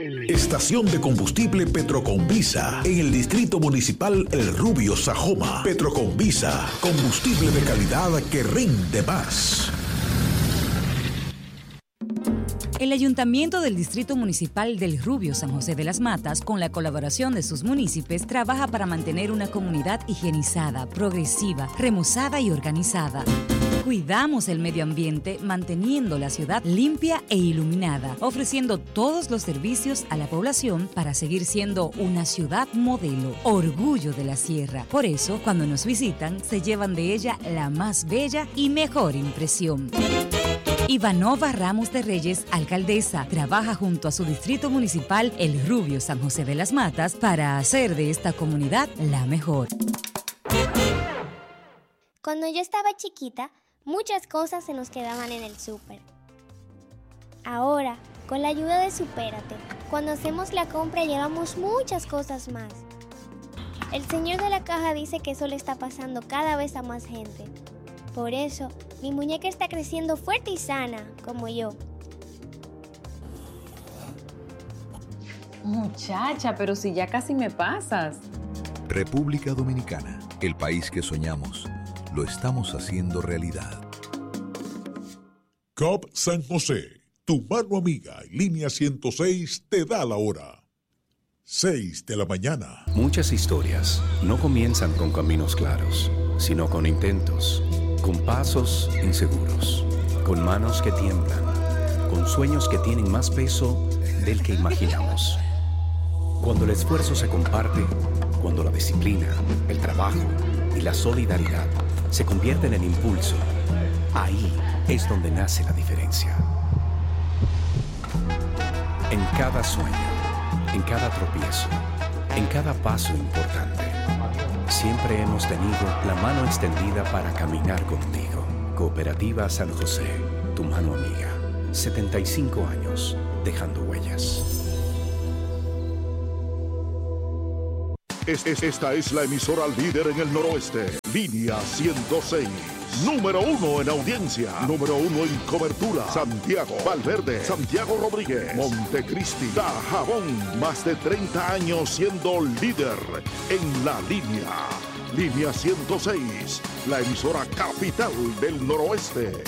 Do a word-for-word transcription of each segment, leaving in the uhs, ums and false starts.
Estación de combustible Petroconvisa en el Distrito Municipal El Rubio, Sajoma. Petroconvisa, combustible de calidad que rinde más. El Ayuntamiento del Distrito Municipal del Rubio San José de las Matas, con la colaboración de sus municipios, trabaja para mantener una comunidad higienizada, progresiva, remozada y organizada. Cuidamos el medio ambiente manteniendo la ciudad limpia e iluminada, ofreciendo todos los servicios a la población para seguir siendo una ciudad modelo, orgullo de la sierra. Por eso, cuando nos visitan, se llevan de ella la más bella y mejor impresión. Ivanova Ramos de Reyes, alcaldesa, trabaja junto a su distrito municipal El Rubio San José de las Matas para hacer de esta comunidad la mejor. Cuando yo estaba chiquita, muchas cosas se nos quedaban en el súper. Ahora, con la ayuda de Supérate, cuando hacemos la compra llevamos muchas cosas más. El señor de la caja dice que eso le está pasando cada vez a más gente. Por eso, mi muñeca está creciendo fuerte y sana, como yo. Muchacha, pero si ya casi me pasas. República Dominicana, el país que soñamos, lo estamos haciendo realidad. C O P San José, tu mano amiga en línea ciento seis te da la hora. seis de la mañana. Muchas historias no comienzan con caminos claros, sino con intentos, con pasos inseguros, con manos que tiemblan, con sueños que tienen más peso del que imaginamos. Cuando el esfuerzo se comparte, cuando la disciplina, el trabajo y la solidaridad se convierten en impulso, ahí es donde nace la diferencia. En cada sueño, en cada tropiezo, en cada paso importante, siempre hemos tenido la mano extendida para caminar contigo. Cooperativa San José, tu mano amiga. setenta y cinco años dejando huellas. Es, es, esta es la emisora líder en el noroeste. Línea ciento seis. Número uno en audiencia. Número uno en cobertura. Santiago, Valverde, Santiago Rodríguez, Montecristi, Dajabón. Más de treinta años siendo líder en la línea. Línea ciento seis. La emisora capital del noroeste.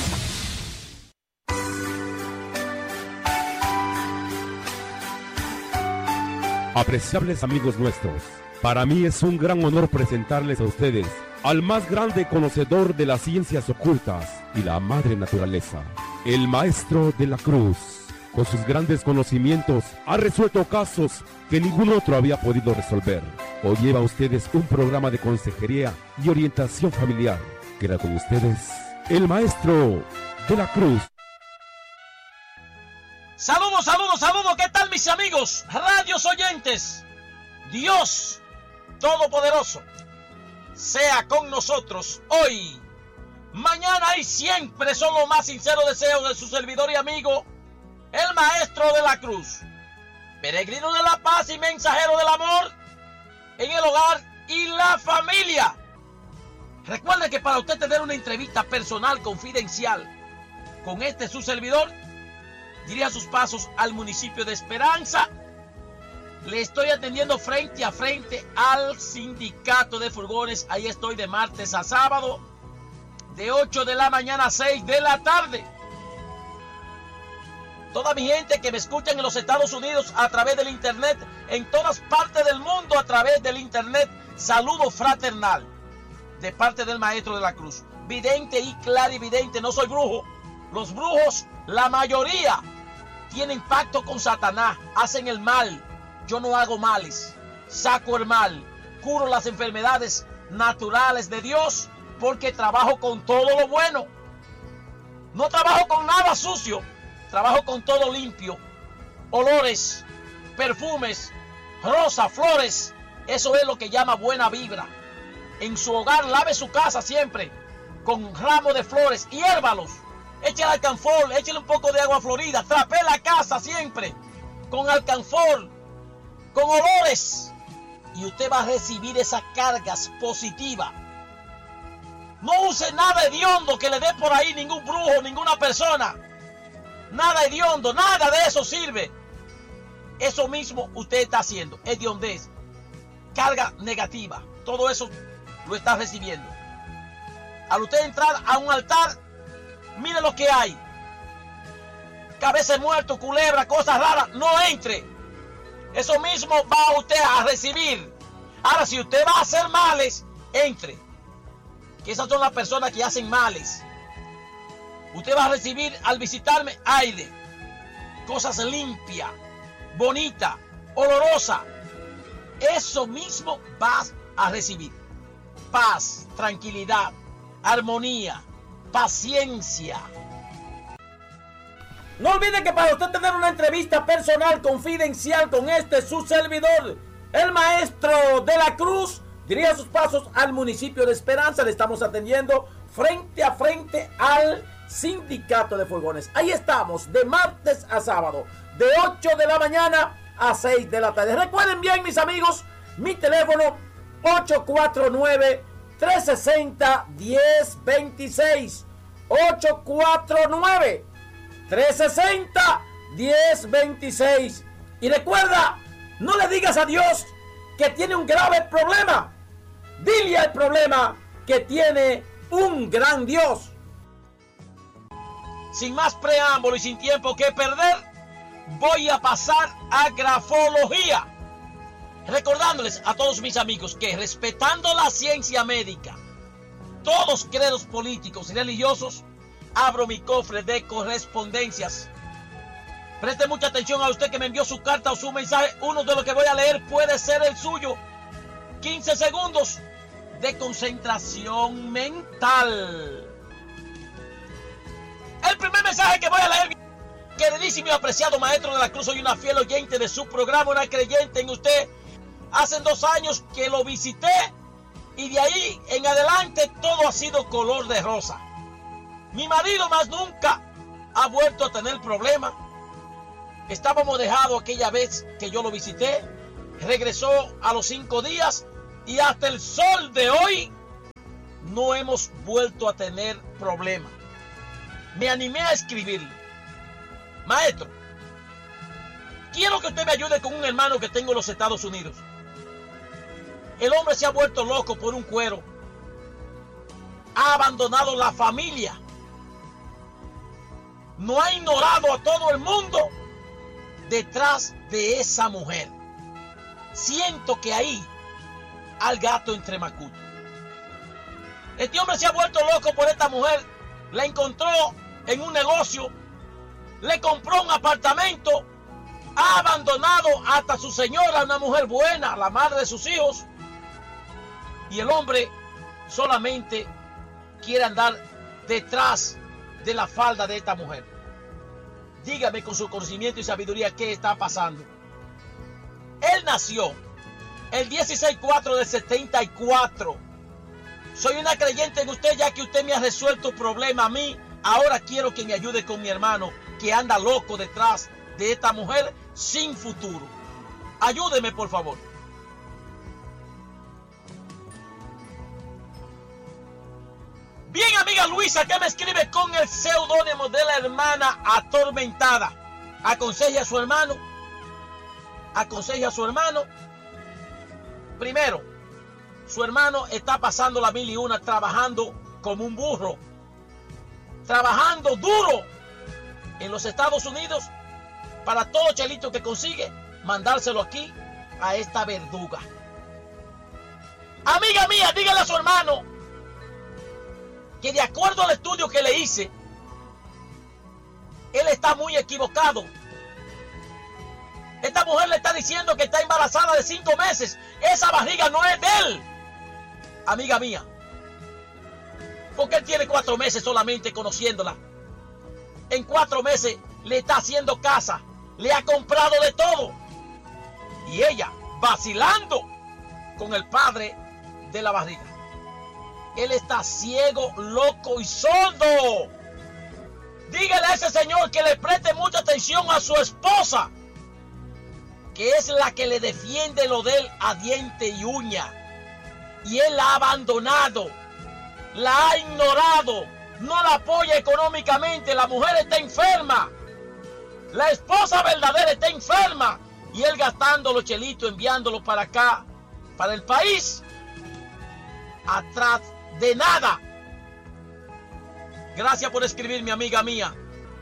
Apreciables amigos nuestros, para mí es un gran honor presentarles a ustedes al más grande conocedor de las ciencias ocultas y la madre naturaleza, el Maestro de la Cruz. Con sus grandes conocimientos ha resuelto casos que ningún otro había podido resolver. Hoy lleva a ustedes un programa de consejería y orientación familiar. Queda con ustedes el Maestro de la Cruz. Saludos, saludos, saludos, ¿qué tal mis amigos? Radios oyentes, Dios Todopoderoso sea con nosotros hoy, mañana y siempre. Son los más sinceros deseos de su servidor y amigo, el Maestro de la Cruz, peregrino de la paz y mensajero del amor en el hogar y la familia. Recuerde que para usted tener una entrevista personal confidencial con este su servidor, dirija sus pasos al municipio de Esperanza. Le estoy atendiendo frente a frente al sindicato de furgones. Ahí estoy de martes a sábado, de ocho de la mañana a seis de la tarde. Toda mi gente que me escuchan en los Estados Unidos a través del internet, en todas partes del mundo a través del internet, saludo fraternal de parte del Maestro de la Cruz. Vidente y clarividente, no soy brujo. Los brujos, la mayoría, tienen pacto con Satanás, hacen el mal. Yo no hago males, saco el mal, curo las enfermedades naturales de Dios, porque trabajo con todo lo bueno. No trabajo con nada sucio, trabajo con todo limpio. Olores, perfumes, rosas, flores, eso es lo que llama buena vibra. En su hogar lave su casa siempre con ramos de flores, hiérvalos. Échale alcanfor, échale un poco de agua florida, trapee la casa siempre con alcanfor, con olores, y usted va a recibir esas cargas positivas. No use nada hediondo que le dé por ahí ningún brujo, ninguna persona. Nada hediondo, nada de eso sirve. eso mismo usted está haciendo. Hediondez, carga negativa, todo eso lo está recibiendo. Al usted entrar a un altar, mire lo que hay. Cabeza de muerto, culebra, cosas raras, no entre. Eso mismo va usted a recibir. Ahora, si usted va a hacer males, entre. Que esas son las personas que hacen males. Usted va a recibir al visitarme aire, cosas limpias, bonitas, olorosas. Eso mismo vas a recibir. Paz, tranquilidad, armonía, paciencia. No olvide que para usted tener una entrevista personal confidencial con este su servidor, el maestro de la Cruz, dirija sus pasos al municipio de Esperanza. Le estamos atendiendo frente a frente al Sindicato de Furgones. Ahí estamos de martes a sábado, de ocho de la mañana a seis de la tarde. Recuerden bien, mis amigos, mi teléfono ocho cuatro nueve, tres seis cero, uno cero dos seis. ocho cuatro nueve, tres seis cero, uno cero dos seis. Y recuerda, no le digas a Dios que tiene un grave problema. Dile al problema que tiene un gran Dios. Sin más preámbulo y sin tiempo que perder, voy a pasar a grafología. Recordándoles a todos mis amigos que, respetando la ciencia médica, todos credos políticos y religiosos, abro mi cofre de correspondencias. Preste mucha atención a usted que me envió su carta o su mensaje. Uno de los que voy a leer puede ser el suyo. quince segundos de concentración mental. El primer mensaje que voy a leer. Queridísimo y apreciado maestro de la Cruz, soy una fiel oyente de su programa, una creyente en usted. Hace dos años que lo visité y de ahí en adelante todo ha sido color de rosa. Mi marido más nunca ha vuelto a tener problemas. Estábamos dejados aquella vez que yo lo visité. Regresó a los cinco días y hasta el sol de hoy no hemos vuelto a tener problemas. Me animé a escribirle: maestro, quiero que usted me ayude con un hermano que tengo en los Estados Unidos. El hombre se ha vuelto loco por un cuero. Ha abandonado la familia. No ha ignorado a todo el mundo detrás de esa mujer. Siento que ahí al gato entre macuto. Este hombre se ha vuelto loco por esta mujer. La encontró en un negocio. Le compró un apartamento. Ha abandonado hasta su señora, una mujer buena, la madre de sus hijos. Y el hombre solamente quiere andar detrás de la falda de esta mujer. Dígame con su conocimiento y sabiduría qué está pasando. Él nació el dieciséis cuatro del setenta y cuatro. Soy una creyente en usted, ya que usted me ha resuelto el problema a mí. Ahora quiero que me ayude con mi hermano que anda loco detrás de esta mujer sin futuro. Ayúdeme, por favor. Bien, amiga Luisa, que me escribe con el seudónimo de la hermana atormentada. Aconseje a su hermano. Aconseje a su hermano. Primero, su hermano está pasando la mil y una trabajando como un burro. Trabajando duro en los Estados Unidos para todo chelito que consigue, mandárselo aquí a esta verduga. Amiga mía, dígale a su hermano que de acuerdo al estudio que le hice, él está muy equivocado. Esta mujer le está diciendo que está embarazada de cinco meses. Esa barriga no es de él. Amiga mía, porque él tiene cuatro meses solamente conociéndola. En cuatro meses le está haciendo casa, le ha comprado de todo. Y ella vacilando con el padre de la barriga. Él está ciego, loco y sordo. Dígale a ese señor que le preste mucha atención a su esposa, que es la que le defiende lo de él a diente y uña. Y él la ha abandonado, la ha ignorado, no la apoya económicamente. La mujer está enferma. La esposa verdadera está enferma. Y él gastando los chelitos, enviándolos para acá, para el país, atrás de nada. Gracias por escribirme, amiga mía.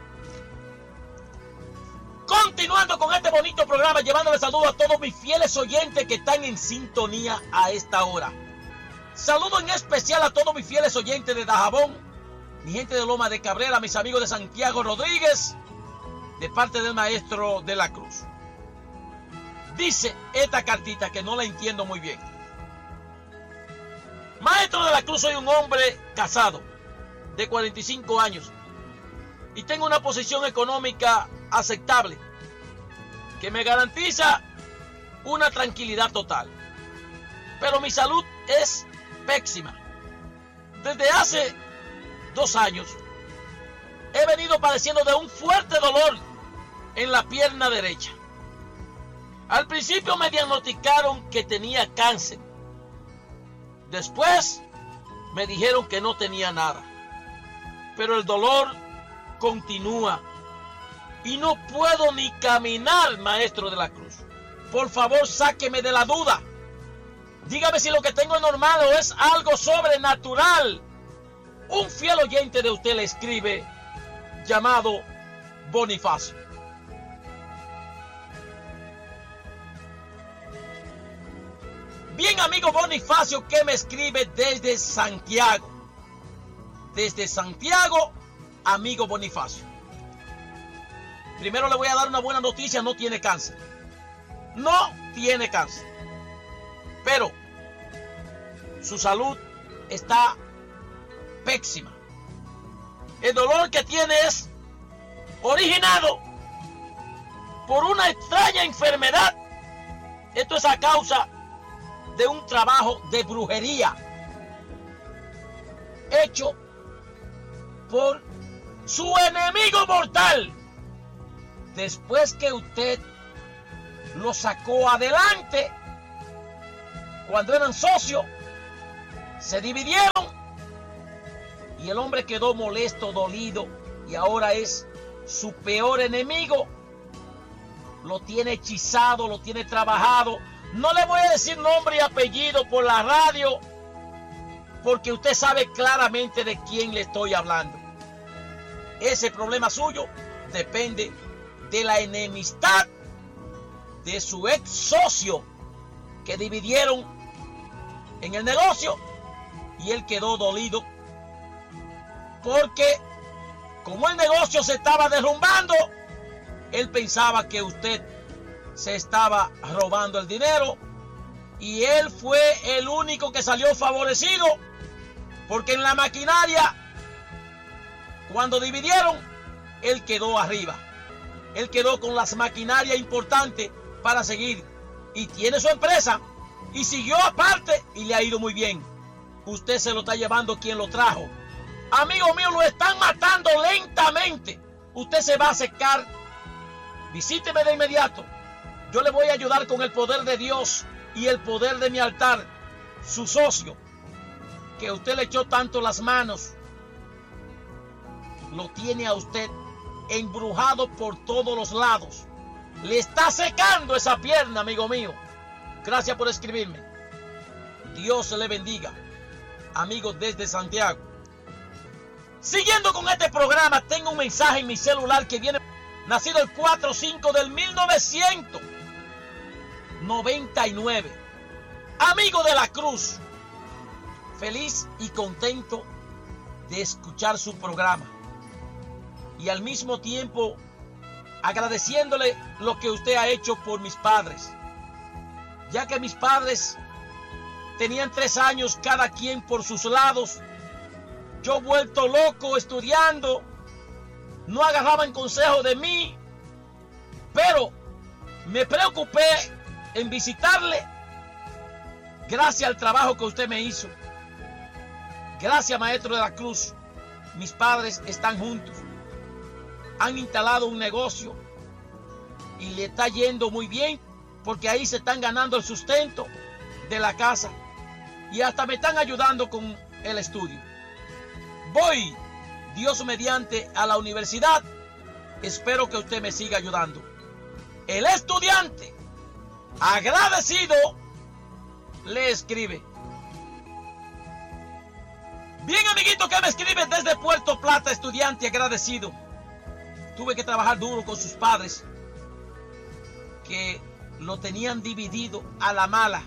Continuando con este bonito programa, llevándole saludos a todos mis fieles oyentes que están en sintonía a esta hora. Saludo en especial a todos mis fieles oyentes de Dajabón, mi gente de Loma de Cabrera, mis amigos de Santiago Rodríguez, de parte del maestro de la Cruz. Dice esta cartita que no la entiendo muy bien. Maestro de la Cruz, soy un hombre casado de cuarenta y cinco años y tengo una posición económica aceptable que me garantiza una tranquilidad total. Pero mi salud es pésima. Desde hace dos años he venido padeciendo de un fuerte dolor en la pierna derecha. Al principio me diagnosticaron que tenía cáncer. Después me dijeron que no tenía nada. Pero el dolor continúa y no puedo ni caminar, maestro de la Cruz. Por favor, sáqueme de la duda. Dígame si lo que tengo es normal o es algo sobrenatural. Un fiel oyente de usted le escribe, llamado Bonifacio. Bien, amigo Bonifacio, que me escribe desde Santiago. Desde Santiago, amigo Bonifacio. Primero le voy a dar una buena noticia, no tiene cáncer. No tiene cáncer. Pero su salud está pésima. El dolor que tiene es originado por una extraña enfermedad. Esto es a causa de un trabajo de brujería hecho por su enemigo mortal. Después que usted lo sacó adelante, cuando eran socios, se dividieron y el hombre quedó molesto, dolido, y ahora es su peor enemigo. Lo tiene hechizado, lo tiene trabajado. No le voy a decir nombre y apellido por la radio, porque usted sabe claramente de quién le estoy hablando. Ese problema suyo depende de la enemistad de su ex socio, que dividieron en el negocio y él quedó dolido porque como el negocio se estaba derrumbando, él pensaba que usted se estaba robando el dinero y él fue el único que salió favorecido, porque en la maquinaria, cuando dividieron, él quedó arriba. Él quedó con las maquinarias importantes para seguir y tiene su empresa y siguió aparte y le ha ido muy bien. Usted se lo está llevando quien lo trajo. Amigo mío, lo están matando lentamente. Usted se va a secar. Visíteme de inmediato. Yo le voy a ayudar con el poder de Dios y el poder de mi altar. Su socio, que usted le echó tanto las manos, lo tiene a usted embrujado por todos los lados. Le está secando esa pierna, amigo mío. Gracias por escribirme. Dios le bendiga, amigos desde Santiago. Siguiendo con este programa, tengo un mensaje en mi celular que viene, nacido el cuatro cinco del mil novecientos noventa y nueve. Amigo de la Cruz, feliz y contento de escuchar su programa y al mismo tiempo agradeciéndole lo que usted ha hecho por mis padres, ya que mis padres tenían tres años cada quien por sus lados. Yo vuelto loco estudiando, no agarraban consejo de mí, pero me preocupé en visitarle gracias al trabajo que usted me hizo. Gracias, maestro de la Cruz. Mis padres están juntos, han instalado un negocio y le está yendo muy bien, porque ahí se están ganando el sustento de la casa y hasta me están ayudando con el estudio. Voy, Dios mediante, a la universidad. Espero que usted me siga ayudando. El estudiante agradecido, le escribe. Bien, amiguito que me escribe desde Puerto Plata, estudiante agradecido. Tuve que trabajar duro con sus padres, que lo tenían dividido a la mala.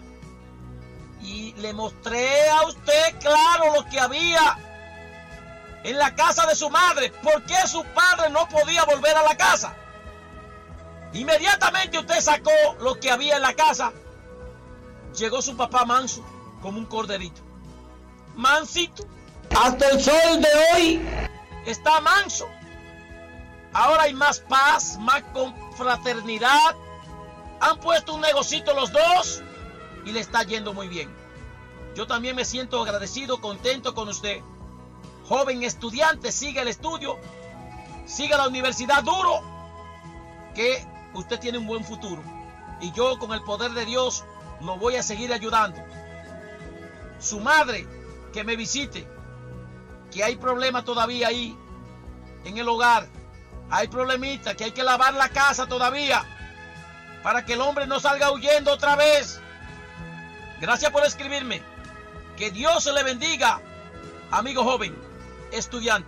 Y le mostré a usted claro lo que había en la casa de su madre. ¿Por qué su padre no podía volver a la casa? Inmediatamente usted sacó lo que había en la casa. Llegó su papá manso, como un corderito. Mansito. Hasta el sol de hoy está manso. Ahora hay más paz, más confraternidad. Han puesto un negocito los dos y le está yendo muy bien. Yo también me siento agradecido, contento con usted. Joven estudiante, siga el estudio, siga la universidad duro, que usted tiene un buen futuro. Y yo, con el poder de Dios, lo voy a seguir ayudando. Su madre, que me visite, que hay problemas todavía ahí en el hogar. Hay problemitas, que hay que lavar la casa todavía, para que el hombre no salga huyendo otra vez. Gracias por escribirme. Que Dios se le bendiga, amigo joven, estudiante.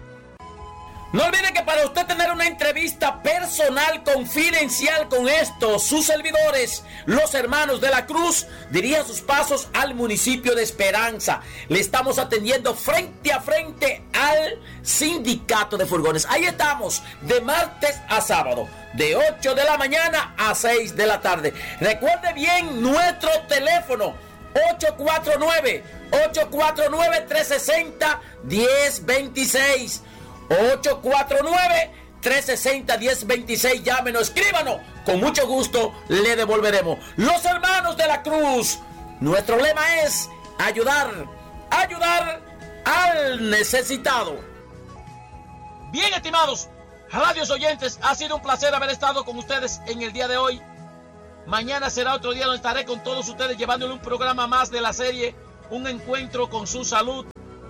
No olvide que para usted tener una entrevista personal, confidencial con estos, sus servidores, los hermanos de la Cruz, dirija sus pasos al municipio de Esperanza. Le estamos atendiendo frente a frente al sindicato de furgones. Ahí estamos, de martes a sábado, de ocho de la mañana a seis de la tarde. Recuerde bien nuestro teléfono, ocho cuatro nueve, ocho cuatro nueve, tres seis cero, uno cero dos seis. ocho cuatro nueve, tres seis cero, uno cero dos seis. Llámenos, escríbanos. Con mucho gusto le devolveremos. Los hermanos de la Cruz. Nuestro lema es ayudar, ayudar al necesitado. Bien, estimados radios oyentes, ha sido un placer haber estado con ustedes en el día de hoy. Mañana será otro día donde estaré con todos ustedes llevándole un programa más de la serie Un Encuentro con su Salud.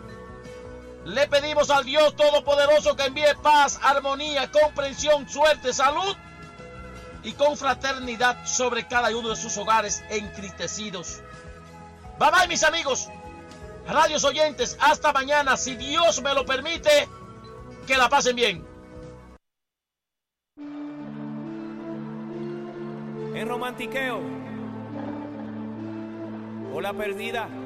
Le pedimos al Dios Todopoderoso que envíe paz, armonía, comprensión, suerte, salud y confraternidad sobre cada uno de sus hogares entristecidos. Bye bye, mis amigos, radios oyentes, hasta mañana, si Dios me lo permite. Que la pasen bien. En romantiqueo o la perdida.